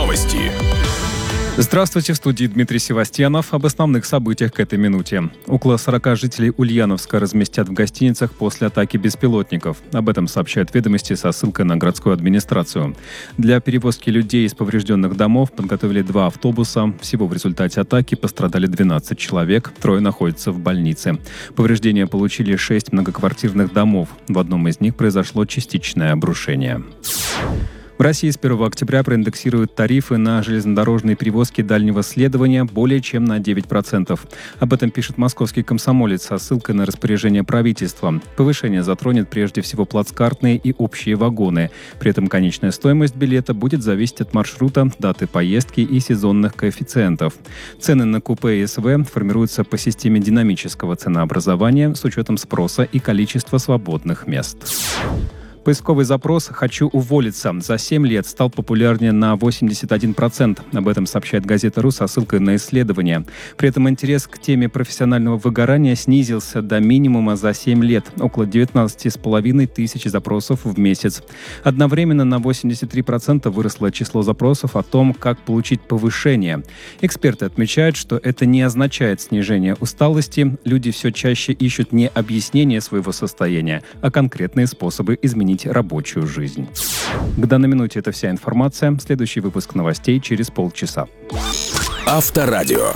Новости. Здравствуйте, в студии Дмитрий Севастьянов. Об основных событиях к этой минуте. Около 40 жителей Ульяновска разместят в гостиницах после атаки беспилотников. Об этом сообщают «Ведомости» со ссылкой на городскую администрацию. Для перевозки людей из поврежденных домов подготовили 2 автобуса. Всего в результате атаки пострадали 12 человек, 3 находятся в больнице. Повреждения получили 6 многоквартирных домов. В одном из них произошло частичное обрушение. В России с 1 октября проиндексируют тарифы на железнодорожные перевозки дальнего следования более чем на 9%. Об этом пишет «Московский комсомолец» со ссылкой на распоряжение правительства. Повышение затронет прежде всего плацкартные и общие вагоны. При этом конечная стоимость билета будет зависеть от маршрута, даты поездки и сезонных коэффициентов. Цены на купе и СВ формируются по системе динамического ценообразования с учетом спроса и количества свободных мест. Поисковый запрос «Хочу уволиться» за 7 лет стал популярнее на 81%. Об этом сообщает газета «Ру» со ссылкой на исследование. При этом интерес к теме профессионального выгорания снизился до минимума за 7 лет. Около 19,5 тысяч запросов в месяц. Одновременно на 83% выросло число запросов о том, как получить повышение. Эксперты отмечают, что это не означает снижение усталости. Люди все чаще ищут не объяснение своего состояния, а конкретные способы изменить рабочую жизнь. К данной минуте это вся информация. Следующий выпуск новостей через полчаса. Авторадио.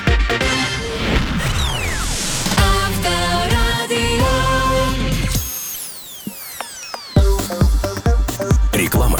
Реклама.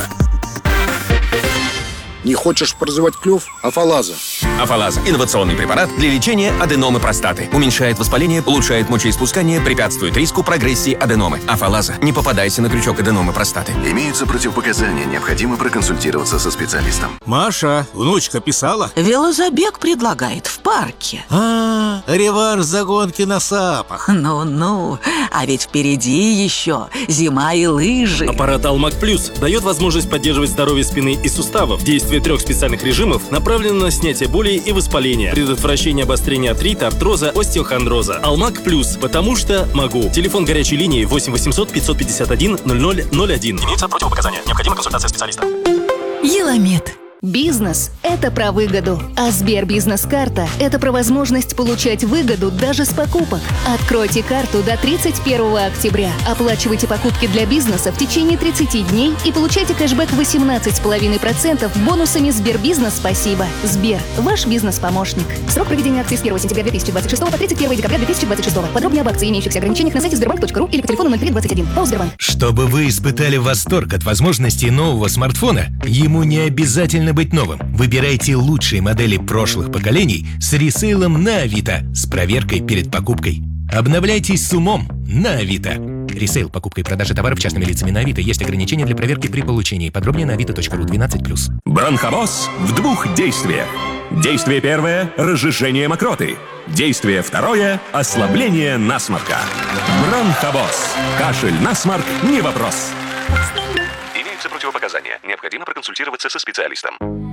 Не хочешь прозевать клюв? Афалаза. Афалаза – инновационный препарат для лечения аденомы простаты. Уменьшает воспаление, улучшает мочеиспускание, препятствует риску прогрессии аденомы. Афалаза. Не попадайся на крючок аденомы простаты. Имеются противопоказания, необходимо проконсультироваться со специалистом. Маша, внучка писала? Велозабег предлагает в парке. Реванш за гонки на сапах. Ну-ну, а ведь впереди еще зима и лыжи. Аппарат Алмак Плюс дает возможность поддерживать здоровье спины и суставов. Действие 3 специальных режимов направлено на снятие боли и воспаления, предотвращение обострения артрита, артроза, остеохондроза. Алмак Плюс, потому что могу. Телефон горячей линии 8 800 551 0001. Имеются противопоказания. Необходима консультация специалиста. Еламед. Бизнес – это про выгоду, а Сбербизнес-карта – это про возможность получать выгоду даже с покупок. Откройте карту до 31 октября, оплачивайте покупки для бизнеса в течение 30 дней и получайте кэшбэк 18,5% бонусами Сбербизнес «Спасибо». Сбер – ваш бизнес-помощник. Срок проведения акции с 1 сентября 2026 по 31 декабря 2026. Подробнее об акции и имеющихся ограничениях на сайте sberbank.ru или по телефону 0321. ПАО «Сбербанк». Чтобы вы испытали восторг от возможностей нового смартфона, ему не обязательно быть новым. Выбирайте лучшие модели прошлых поколений с ресейлом на Авито с проверкой перед покупкой. Обновляйтесь с умом на Авито. Ресейл, покупка и продажа товаров частными лицами на Авито. Есть ограничения для проверки при получении. Подробнее на avito.ru 12+. Бронхобоз в 2 действиях. Действие первое – разжижение мокроты. Действие второе – ослабление насморка. Бронхобоз. Кашель, насморк – не вопрос. Имеются противопоказания, необходимо проконсультироваться со специалистом.